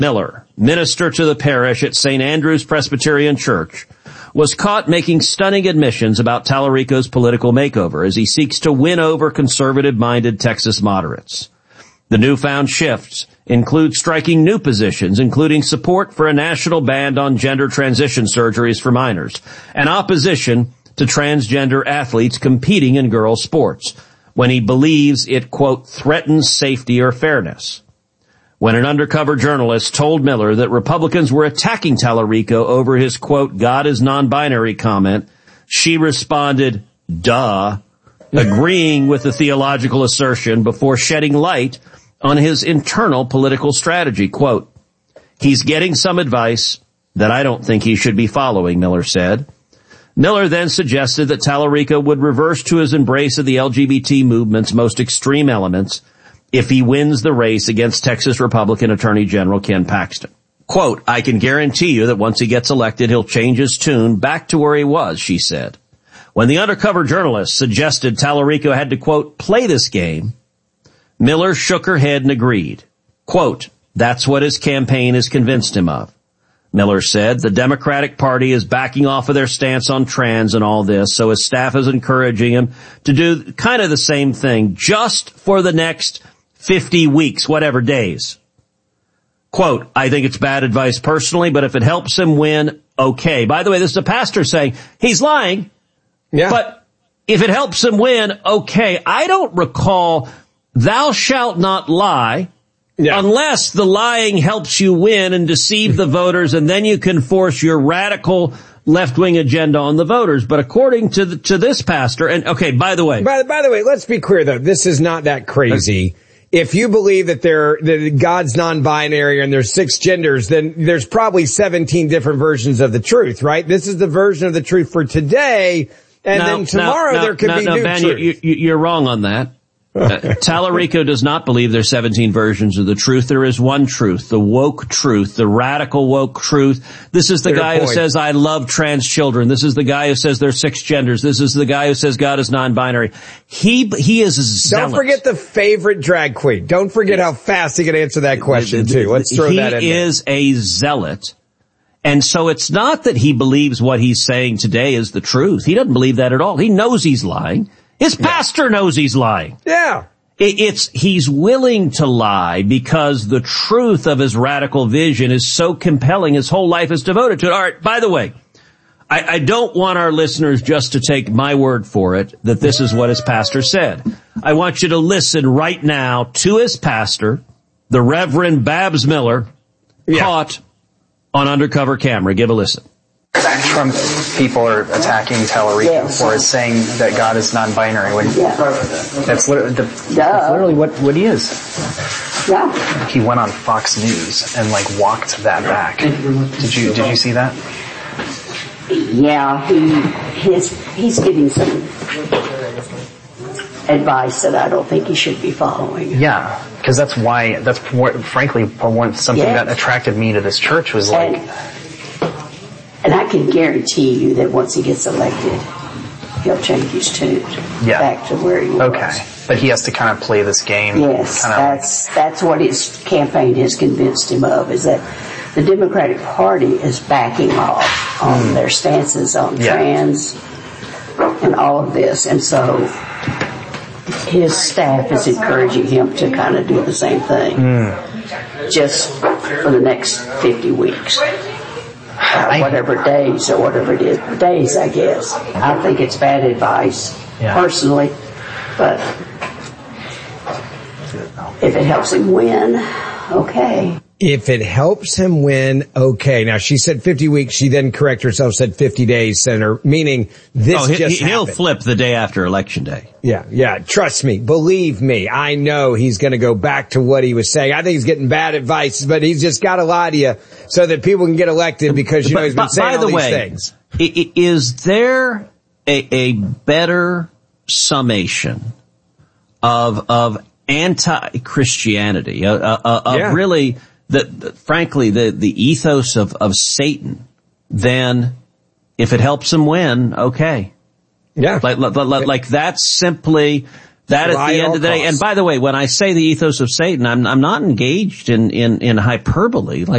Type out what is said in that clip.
Miller, minister to the parish at St. Andrew's Presbyterian Church, was caught making stunning admissions about Tallarico's political makeover as he seeks to win over conservative-minded Texas moderates. The newfound shifts include striking new positions, including support for a national ban on gender transition surgeries for minors, and opposition to transgender athletes competing in girls' sports, when he believes it, quote, threatens safety or fairness. When an undercover journalist told Miller that Republicans were attacking Tallarico over his, quote, God is non-binary comment, she responded, duh, agreeing with the theological assertion before shedding light on his internal political strategy. Quote, he's getting some advice that I don't think he should be following, Miller said. Miller then suggested that Tallarico would reverse to his embrace of the LGBT movement's most extreme elements if he wins the race against Texas Republican Attorney General Ken Paxton. Quote, I can guarantee you that once he gets elected, he'll change his tune back to where he was, she said. When the undercover journalist suggested Tallarico had to, quote, play this game, Miller shook her head and agreed. Quote, that's what his campaign has convinced him of. Miller said the Democratic Party is backing off of their stance on trans and all this, so his staff is encouraging him to do kind of the same thing just for the next 50 weeks, whatever days. Quote, I think it's bad advice personally, but if it helps him win, okay. By the way, this is a pastor saying he's lying, but if it helps him win, okay. I don't recall thou shalt not lie. Unless the lying helps you win and deceive the voters, and then you can force your radical left-wing agenda on the voters. But according to this pastor, and okay, by the way, let's be clear though, this is not that crazy. If you believe that God's non-binary and there's 6 genders, then there's probably 17 different versions of the truth, right? This is the version of the truth for today, and then tomorrow there could be new Ben, truth. You're wrong on that. Tallarico does not believe there's 17 versions of the truth. There is one truth, the woke truth, the radical woke truth. This is the guy who says, I love trans children. This is the guy who says there's 6 genders. This is the guy who says God is non-binary. He is a zealot. Don't forget the favorite drag queen. Don't forget how fast he can answer that question, too. Let's throw that in there. He is a zealot. And so it's not that he believes what he's saying today is the truth. He doesn't believe that at all. He knows he's lying. His pastor knows he's lying. Yeah. He's willing to lie because the truth of his radical vision is so compelling. His whole life is devoted to it. All right. By the way, I don't want our listeners just to take my word for it that this is what his pastor said. I want you to listen right now to his pastor, the Reverend Babs Miller, caught on undercover camera. Give a listen. Trump people are attacking Tallarico for saying that God is non-binary. That's literally what he is. Yeah. He went on Fox News and walked that back. Did you see that? Yeah, he's giving some advice that I don't think he should be following. Yeah, because frankly something that attracted me to this church was And I can guarantee you that once he gets elected, he'll change his tune back to where he was. Okay, but he has to kind of play this game. Yes, that's what his campaign has convinced him of, is that the Democratic Party is backing off on their stances on trans and all of this. And so his staff is encouraging him to kind of do the same thing just for the next 50 weeks. Whatever days or whatever it is. Days, I guess. I think it's bad advice, personally. But if it helps him win, okay. If it helps him win, okay. Now, she said 50 weeks. She then corrected herself, said 50 days, Senator, meaning he'll flip the day after Election Day. Yeah. Trust me. Believe me. I know he's going to go back to what he was saying. I think he's getting bad advice, but he's just got to lie to you so that people can get elected because, he's been saying all these things. Is there a better summation of anti-Christianity, really... frankly, the ethos of Satan, then if it helps him win, okay. Yeah. Like that's simply that at the end of the day. And by the way, when I say the ethos of Satan, I'm not engaged in hyperbole.